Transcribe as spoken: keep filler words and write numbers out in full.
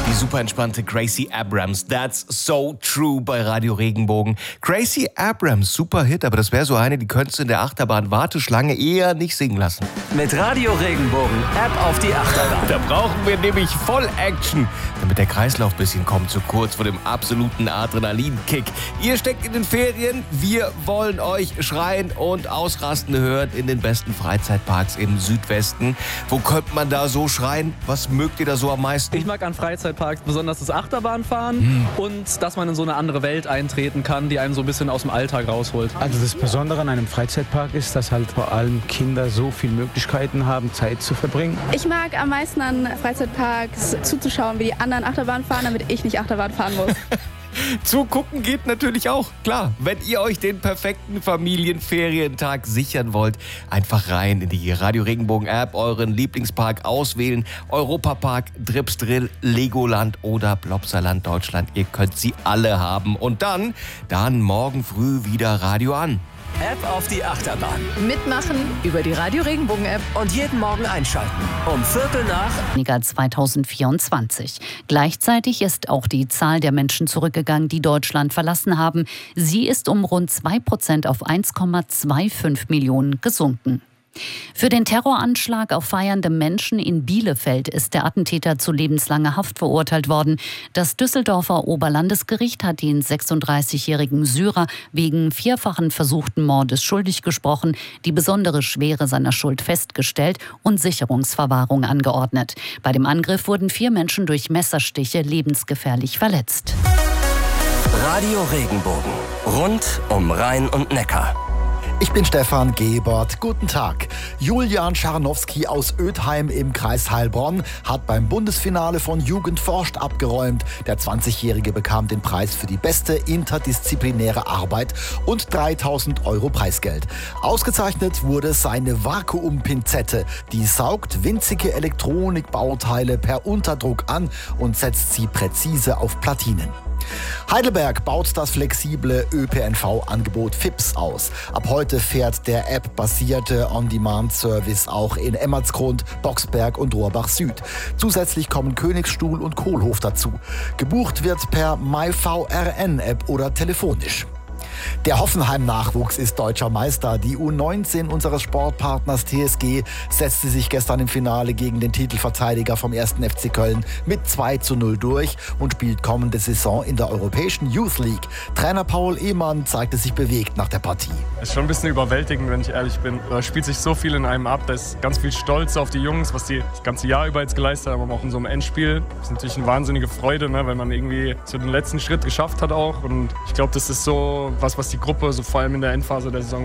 Die super entspannte Gracie Abrams, That's So True bei Radio Regenbogen. Gracie Abrams, super Hit, aber das wäre so eine, die könntest du in der Achterbahn-Warteschlange eher nicht singen lassen. Mit Radio Regenbogen, App auf die Achterbahn. Da brauchen wir nämlich Voll-Action, damit der Kreislauf ein bisschen kommt, so kurz vor dem absoluten Adrenalinkick. Ihr steckt in den Ferien, wir wollen euch schreien und ausrasten hören in den besten Freizeitparks im Südwesten. Wo könnte man da so schreien? Was mögt ihr da so am meisten? Ich mag an Freizeitparks besonders das Achterbahnfahren hm. und dass man in so eine andere Welt eintreten kann, die einem so ein bisschen aus dem Alltag rausholt. Also das Besondere an einem Freizeitpark ist, dass halt vor allem Kinder so viele Möglichkeiten haben, Zeit zu verbringen. Ich mag am meisten an Freizeitparks zuzuschauen, wie die anderen Achterbahn fahren, damit ich nicht Achterbahn fahren muss. Zugucken geht natürlich auch, klar. Wenn ihr euch den perfekten Familienferientag sichern wollt, einfach rein in die Radio Regenbogen App, euren Lieblingspark auswählen. Europapark, Dripsdrill, Legoland oder Plopsaland Deutschland. Ihr könnt sie alle haben. Und dann, dann morgen früh wieder Radio an. App auf die Achterbahn. Mitmachen über die Radio Regenbogen App. Und jeden Morgen einschalten. Um Viertel nach weniger zweitausendvierundzwanzig. Gleichzeitig ist auch die Zahl der Menschen zurückgegangen, die Deutschland verlassen haben. Sie ist um rund zwei Prozent auf eins Komma fünfundzwanzig Millionen gesunken. Für den Terroranschlag auf feiernde Menschen in Bielefeld ist der Attentäter zu lebenslanger Haft verurteilt worden. Das Düsseldorfer Oberlandesgericht hat den sechsunddreißigjährigen Syrer wegen vierfachen versuchten Mordes schuldig gesprochen, die besondere Schwere seiner Schuld festgestellt und Sicherungsverwahrung angeordnet. Bei dem Angriff wurden vier Menschen durch Messerstiche lebensgefährlich verletzt. Radio Regenbogen. Rund um Rhein und Neckar. Ich bin Stefan Gebert. Guten Tag. Julian Scharnowski aus Ödheim im Kreis Heilbronn hat beim Bundesfinale von Jugend forscht abgeräumt. Der zwanzigjährige bekam den Preis für die beste interdisziplinäre Arbeit und dreitausend Euro Preisgeld. Ausgezeichnet wurde seine Vakuumpinzette. Die saugt winzige Elektronikbauteile per Unterdruck an und setzt sie präzise auf Platinen. Heidelberg baut das flexible Ö P N V-Angebot F I P S aus. Ab heute fährt der App-basierte On-Demand-Service auch in Emmertsgrund, Boxberg und Rohrbach Süd. Zusätzlich kommen Königsstuhl und Kohlhof dazu. Gebucht wird per MyVRN-App oder telefonisch. Der Hoffenheim-Nachwuchs ist deutscher Meister. Die U neunzehn unseres Sportpartners T S G setzte sich gestern im Finale gegen den Titelverteidiger vom ersten F C Köln mit zwei zu null durch und spielt kommende Saison in der Europäischen Youth League. Trainer Paul Ehmann zeigte sich bewegt nach der Partie. Es ist schon ein bisschen überwältigend, wenn ich ehrlich bin. Da spielt sich so viel in einem ab. Da ist ganz viel Stolz auf die Jungs, was die das ganze Jahr über jetzt geleistet haben, aber auch in so einem Endspiel. Das ist natürlich eine wahnsinnige Freude, ne, weil man irgendwie so den letzten Schritt geschafft hat auch. Und ich glaube, das ist so was, was die Gruppe so vor allem in der Endphase der Saison